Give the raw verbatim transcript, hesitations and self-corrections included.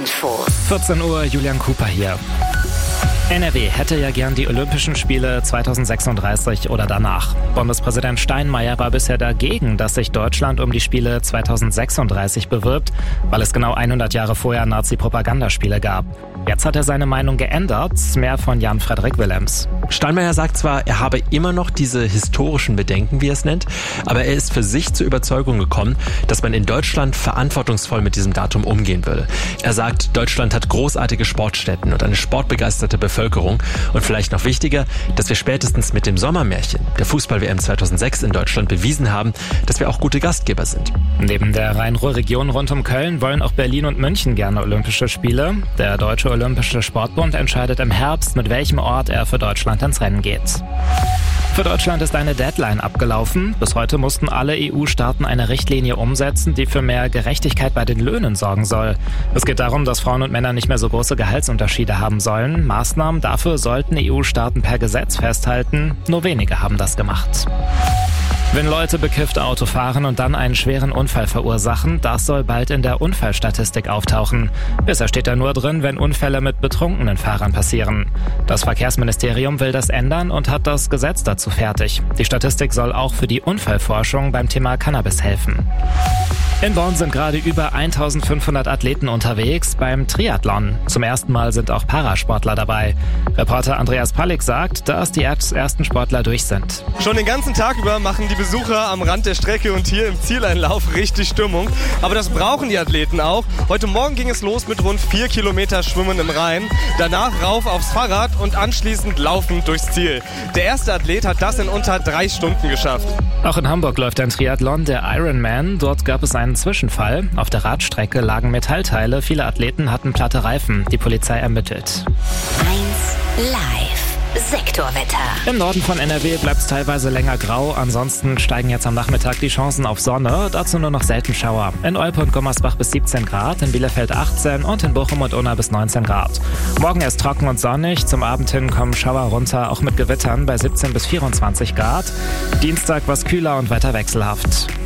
Infos. vierzehn Uhr, Julian Cooper hier. N R W hätte ja gern die Olympischen Spiele zweitausendsechsunddreißig oder danach. Bundespräsident Steinmeier war bisher dagegen, dass sich Deutschland um die Spiele zweitausendsechsunddreißig bewirbt, weil es genau hundert Jahre vorher Nazi-Propagandaspiele gab. Jetzt hat er seine Meinung geändert. Mehr von Jan-Frederik Willems. Steinmeier sagt zwar, er habe immer noch diese historischen Bedenken, wie er es nennt, aber er ist für sich zur Überzeugung gekommen, dass man in Deutschland verantwortungsvoll mit diesem Datum umgehen würde. Er sagt, Deutschland hat großartige Sportstätten und eine sportbegeisterte Bevölkerung und vielleicht noch wichtiger, dass wir spätestens mit dem Sommermärchen, der Fußball-W M zweitausendsechs in Deutschland, bewiesen haben, dass wir auch gute Gastgeber sind. Neben der Rhein-Ruhr-Region rund um Köln wollen auch Berlin und München gerne Olympische Spiele. Der Deutsche Olympische Sportbund entscheidet im Herbst, mit welchem Ort er für Deutschland ins Rennen geht. Für Deutschland ist eine Deadline abgelaufen. Bis heute mussten alle E U-Staaten eine Richtlinie umsetzen, die für mehr Gerechtigkeit bei den Löhnen sorgen soll. Es geht darum, dass Frauen und Männer nicht mehr so große Gehaltsunterschiede haben sollen. Maßnahmen dafür sollten E U-Staaten per Gesetz festhalten. Nur wenige haben das gemacht. Wenn Leute bekifft Auto fahren und dann einen schweren Unfall verursachen, das soll bald in der Unfallstatistik auftauchen. Bisher steht da nur drin, wenn Unfälle mit betrunkenen Fahrern passieren. Das Verkehrsministerium will das ändern und hat das Gesetz dazu fertig. Die Statistik soll auch für die Unfallforschung beim Thema Cannabis helfen. In Bonn sind gerade über eintausendfünfhundert Athleten unterwegs beim Triathlon. Zum ersten Mal sind auch Parasportler dabei. Reporter Andreas Pallig sagt, dass die ersten Sportler durch sind. Schon den ganzen Tag über machen die Besucher am Rand der Strecke und hier im Zieleinlauf richtig Stimmung. Aber das brauchen die Athleten auch. Heute Morgen ging es los mit rund vier Kilometer Schwimmen im Rhein. Danach rauf aufs Fahrrad und anschließend laufend durchs Ziel. Der erste Athlet hat das in unter drei Stunden geschafft. Auch in Hamburg läuft ein Triathlon, der Ironman. Dort gab es einen Zwischenfall. Auf der Radstrecke lagen Metallteile. Viele Athleten hatten platte Reifen. Die Polizei ermittelt. eins Live. Sektorwetter. Im Norden von N R W bleibt es teilweise länger grau. Ansonsten steigen jetzt am Nachmittag die Chancen auf Sonne. Dazu nur noch selten Schauer. In Olpe und Gummersbach bis siebzehn Grad, in Bielefeld achtzehn und in Bochum und Unna bis neunzehn Grad. Morgen erst trocken und sonnig. Zum Abend hin kommen Schauer runter, auch mit Gewittern bei siebzehn bis vierundzwanzig Grad. Dienstag was kühler und weiter wechselhaft.